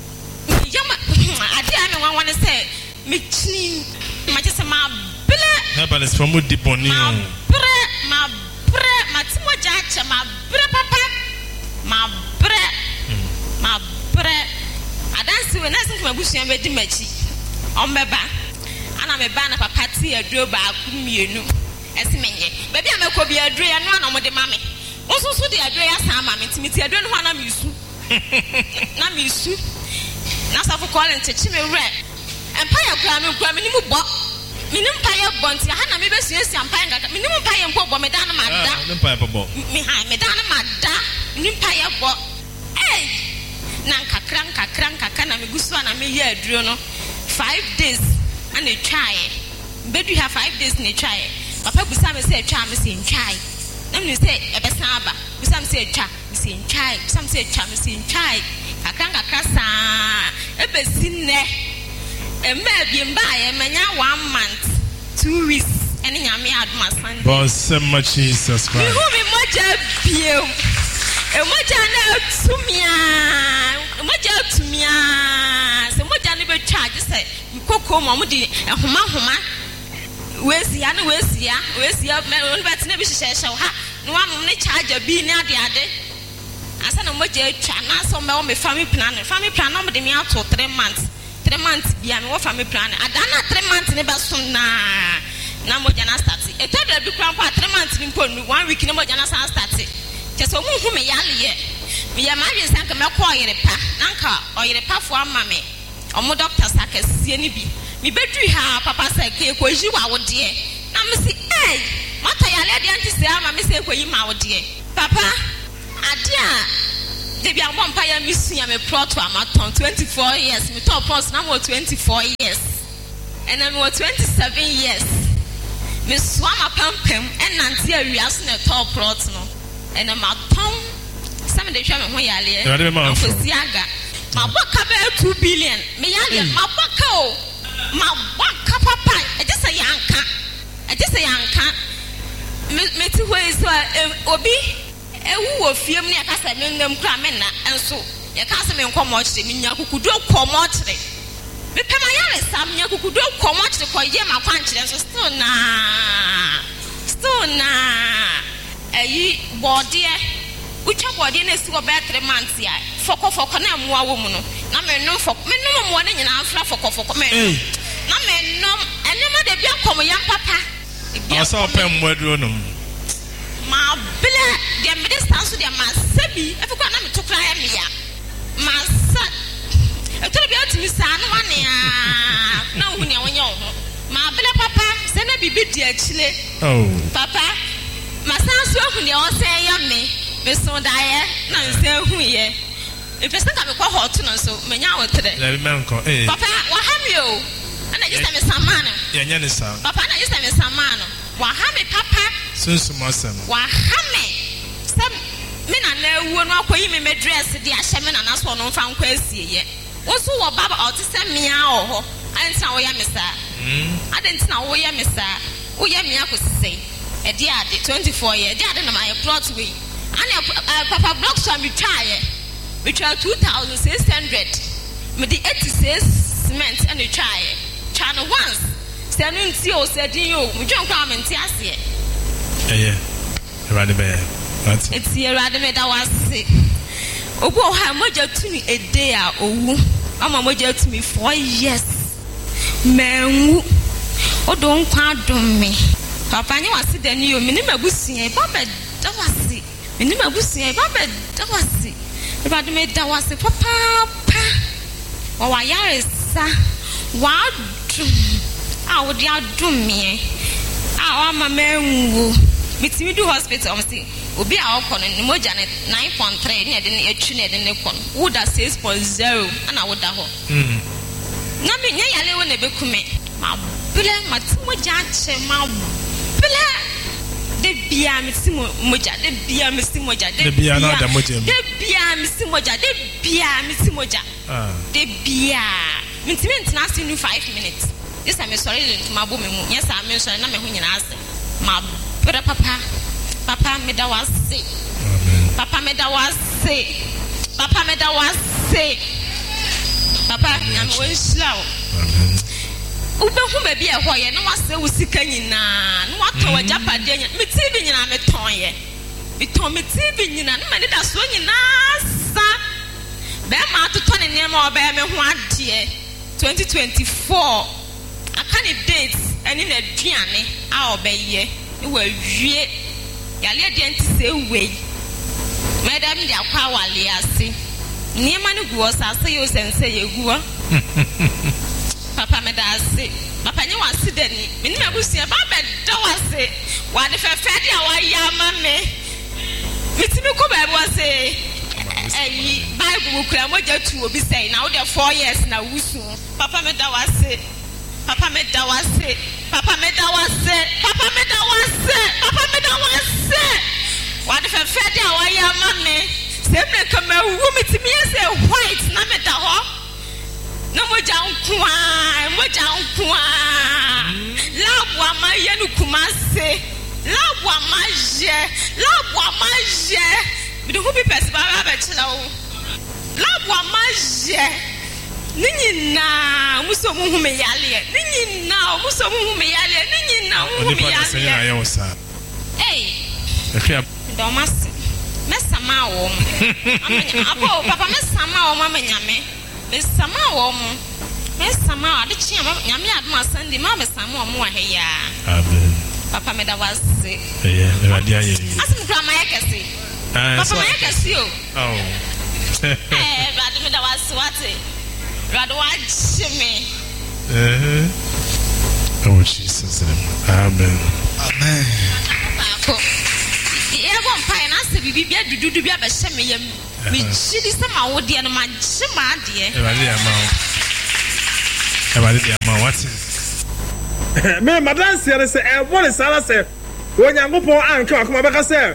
yama ade a me wan wan se me chini ma che se ma bele na ba les famu di boni o bre ma bre ma ti mo ja che ma bre papa ma bre ma bre adansi we na sin kuma busuan be di machi on beba ana me ba na papa ti aduro ba akumienu esi menye baby a mekọ bi aduro ya no ana mo de mame osusu de aduro ya sa mame timiti aduro no ana misu na misu na safu call and chechi me re empire kura me kura me ni mu bo me ni empire bo nti ha na me be suesi empire ngaka me ni empire mpo bo me da na ma da ni empire bo me ha me da na ma da ni empire bo eh na nkakra nkakra nkakra na me gusu na me ye aduro no five days and a try bedu ha five days na try papa gusa me say try me say try na me say e be san aba gusa me say try me say try gusa me say try me say try kakra kakra sa e be sinne e ma bi mba e manya one month two weeks ene nyame adoma Sunday boss much Jesus Christ who me moja bio e moja na tumia e moja tumia se moja ne be charge say kokko mo di e homa homa wesi ya na wesi ya wesi ya me on bet na bi hyehyehye ha no am ne charge bi ni ade ade asa na moja atwa na so me o me family plan family plan no de me ato three months three months bia me wo family plan adana three months ne be so na na moja na start e to da bi kran pa three months ni mpo one week ne moja na start cheso mu hu me yale ye me ya ma wen sanka me ko oyere pa nanka oyere pa fo ama me omo doctor sakasie ni bi me bedru ha papa say ke ko ji wa wo de na me si eh mata yale de anti say ama me say ko yi ma wo de papa adia de bi abom pa ya misuya me plot to amaton twenty-four years me top pros na mo twenty-four years and I'm twenty-seven years me swam apampam and nanti awiase na top plot no and I'm aton some de hwa me ho yale e fosi aga ma boka be two billion me yale ma boka o ma boka papa e just say yanka e just say yanka me ti ho is obi ewu wo fiem ne akasa me ngam kra me na enso ye ka se me nkomo chire me nya kukudo komo chire me pema yare sam nya kukudo komo chire ko ye ma kwan chire enso still na still na eyi body ucha body na si go be three months ya foko foko na amoa wo mu no na me no foko me no mo na nyina afra foko foko me na me no ene ma de bia komo ya papa asa pem modro no ma bele de me distance de ma sabi e fiko na me to kra ya me ya ma sa e to bia timi sa no wane a na hu ne wonye ho ma bele papa se na bibi di achile oh papa ma san so hu ne o se ya me me so da ye na se hu ye e pese ka me kwa hot no so me nya wotre la bi man ko eh papa wa ha me o ana just me samana ya nya ne sa papa na just me samana wa ha me papa sunsumasem wa ha me sam me na na ewu no akoyi me me dress de ahye me na na so no mfa nkwa asieye wo so wo baba o te se me a oho antina wo ya me sa mm adentina wo ya me sa wo ya me akosise e de ade twenty-four year de ade na my plot we ana papa block so me try we try two thousand six hundred me the eighty-six cement and we try channel once say no nti o say din o me dwen kwa me nti ase eh erade be that's it's erade me da wase obu o ha moja tuni a day a owu ama moja tumi four years menwu odo nkwa dom me papa nyi wase dani o me ni mabusuye papa da wase me ni mabusuye papa da wase erade me da wase papa pa wa wa yare sa wa dum a wo dia dum me a wa ma menwu bitimi do hospital am say obi a okọ no moja nine point three ne de ne atwi ne de ne kọ no wo da six point zero ana wo da ho mm na me nya yale wo na bekume ma bele ma ti moja che ma bele de bia me ti moja de bia me ti moja de bia na da moja de bia me ti moja de bia me ti moja ah de bia me ti me ntina se nu five minutes this time sorry to ma bo me mu yes am sorry na me ho nyina ase ma bere papa papa me da wase papa me da wase papa me da wase papa am won slow ube hu ba bia ho ye na wase wo sika nyina na wato wa japade nya me T V nyina me ton ye me ton me T V nyina na me da so nyina sa be ma to ton ne ma oba me ho ade twenty twenty-four akane dates eni na duane a obeye e wa wie yale de enti se we madam de akwa wale ase niema ne guo sa se yo sense ye guo papa me da ase papa nye wa se dani me ni mabusia ba be da wase wa de fe fe de wa ya ma me mitimi ko ba bo ase eyi bible kura moja tu obi say na wo de four years na wusu papa me da wase papa me da wase papa me da wase papa me da wase papa me da wase wa de fe fe de wa ya ma me se me kama wu mitimi ase white na me da ho na moja nkwa moja nkwa labu amaye nu kumase labu amaje labu amaje bidu hu bi pesi ba ba chila wo labu amaje ninyina muso mu hu me yale ninyina muso mu hu me yale ninyina hu me yale eh ehia do mas mesama wo amanya apo papa mesama wo mama nyame mesama wo mo mesama ade chia nyame adoma Sunday ma mesama wo mo wa he ya amen papa me da wase eh eh radia ye asim kra ma yakese papa ma yakese o oh eh radia me da wase wate radia wa chime eh oh Jesus amen amen ako ye bon pai na se bi bibia dudu bia be hye me yam me chidi se ma wo de no ma hye ma de e ba de ama e ba de ama what is me madam say say e won sala say onyankopon anka akoma beka say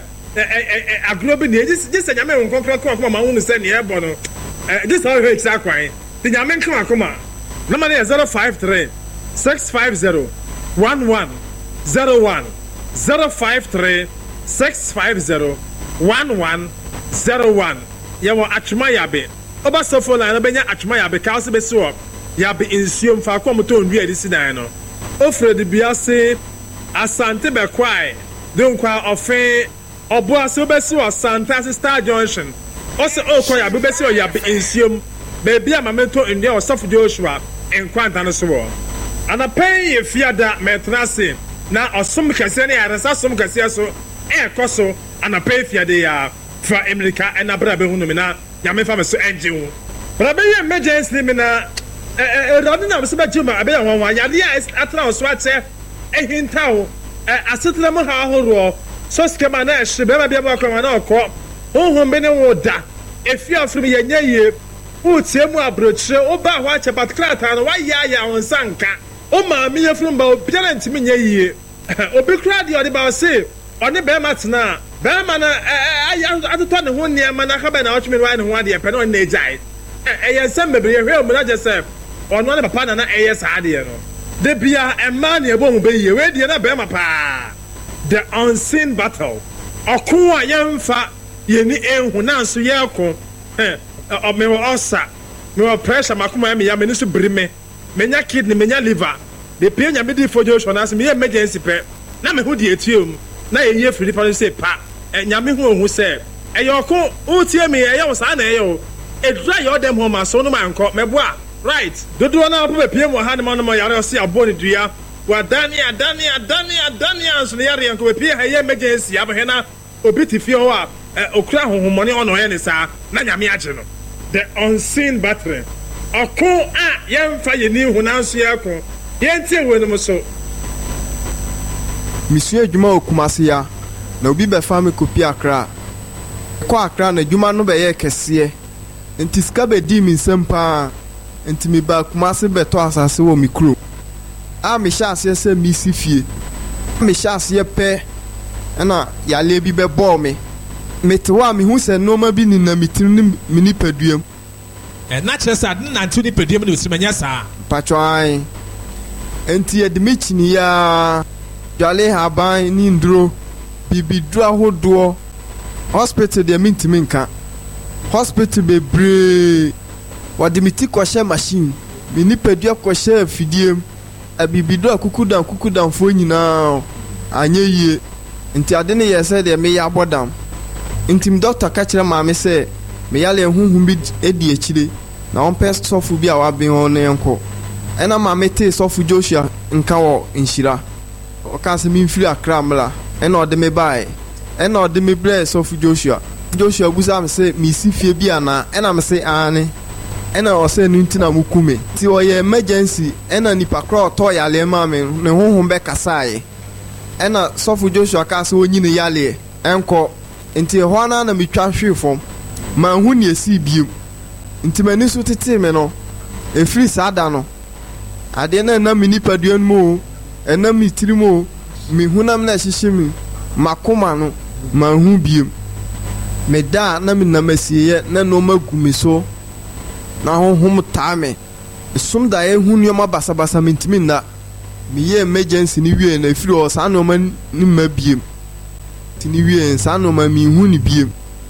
e agro bi ne just just nyame won konkra akoma ma hu say ne e bo no this how he say kwan the nyame nka akoma number is zero five three six five zero one one zero one zero five three six five zero one one zero one. Yawo atwuma yabe oba sofo line benya atwuma yabe ka se be so yabe insuom fa kwa moto ondu edisi dan no ofred biase asante be kwai don kwa ofe obo ase obesi asante star junction ose okọ yabe besi yabe insuom be bia mameto ndi osofo Joshua enkwanta no so wo ana pen ye fiada metrase na osom kase ne yarasa som kase so e koso ana pen fiade ya fa America and abrabe hu no me na ya me fa me so engine brabe ye emergency me na eh eh rodi na so ba juma abe ya wanwan ya dia atra so ache eh hintawo eh asetra mo ha ahoro so skema na ehye be ba bia ba kwa na okọ honhom be ne wo da efi afrim ye nya ye utie mu abrochire oba ho ache particular no wa ya ya won sanka o ma me ye from ba obi na ntimi nya ye obi kra de odi ba se oni be matna Bama na atoto ne ho niam na ka ba na otweme wa ne ho ade pe no na ejai eh eh sem bebre hwe mu na Joseph ono ne papa na na eh sa ade no de bia emma ne ebo mu be ye we de na bema pa the unseen battle okun a yemfa ye ni enhu na so ye ko eh o me osa me o pressure makoma me ya me ni so brime menya kidney menya liver de pe nya me di for Joshua na so me emergency pe na me ho de etuom na ye free for say pa nyame hu ohu se eyoko utie me eyo sa na eyo edura yo dem ho ma so no man ko meboa right dodo na po bepie mo ha ne mo no mo yare se abo ne dua wa dania dania dania dania so ne yare ko bepie ha ye emergency abhe na obi ti fie ho a okura honhomone ono ye ne sa na nyame age no the unseen battle oko a ye mfa ye ni hu na so ye ko ye ntie we no so Monsieur Juma Okumase ya na obi be fa me kopi akra ko akra na Juma no be ye kese enti ska be di mi nsempa enti mi ba Kumase be to asase wo mi kro a me sha ase se mi si fie me sha ase pe na ya le bi be bo me me te wa mi hu se no ma bi ni na mi tin ni ni paduam e na chere sa na ntu ni paduam ni osimanya sa patwai enti edimi ni ya Jale haban ni ndro bibidru ahodo hospital de mintimi nka hospital bebre wadimiti kwahye machine me nipadua kwahye fidiem abibidru akukudan kukudan fo nyina anye yie nti ade ne yese de me ya bodam ntim doctor ka kire maame se me yale hunhum bi edi akire na on pest sofu bi a wa ben on enko ena maame te sofu Joshua nka wo nshira okase mi mfiri akra mla ena ode me bae ena ode me bless of Joshua Joshua busa me se mi si fie bia na ena me se ane ena o se nuntina mukume ti o ye emergency ena nipa kra to yale ma me ne honhom be kasae ena sofu Joshua ka se onyi ne yale enko nti ho na na mitwa hwe fom ma hu ne esi biem nti mani so tete me no efiri sada no ade na na mini paduan mu ena mitirimo mi hunam na hihimi makoma no manhu biem me da na mi namasiye na no magumi so na honhom taame sum da e hu nioma basa basa mintimi na mi ye emergency ni wie na firi o sa no ma ni ma biem ti ni wie sa no ma mi hu ni biem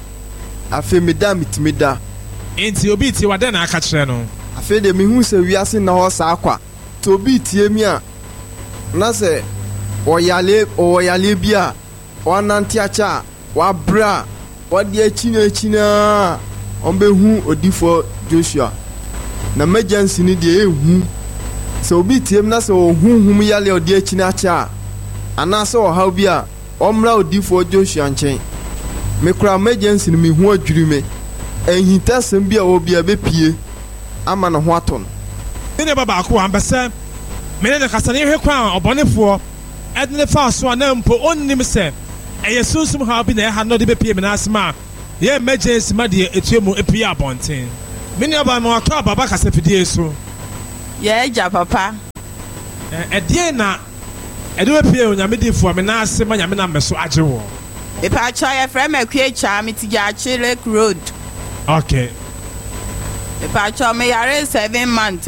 afi me da mitimi da enti obi ti wada na aka kire no afi de mi hu se wiase na ho sa akwa to obi tie mi a na se oyale oyale bia wananti acha wa bra wadi echina echina ombe hu odifo Joshua na emergency ni de ehu se obi tiem na se ohunhum yale odi echina acha ana se ohaw bia omra odifo Joshua nchen me kura emergency ni me hu adwiri me ehita sem bia obi abepie ama na ho aton ne baba akwa ambese mene ne kasane hwe kwa obonefo edne fa so na mpo onnim se ɛyɛ sunsum ha bi na ɛha no de bɛpie me n'asɛm a yɛ emergency ma deɛ etua mu epie abɔnten me nua ba ma watɔ ababa kasafidie so yɛ agya papa ɛdeɛ na ɛde bɛpie onyame difo a me n'asɛm ma nyame na mmɛ so agye wɔ Ipacho ya frame kwecha mitigachi Lake Road. Okay. Ipacho me yare seven months.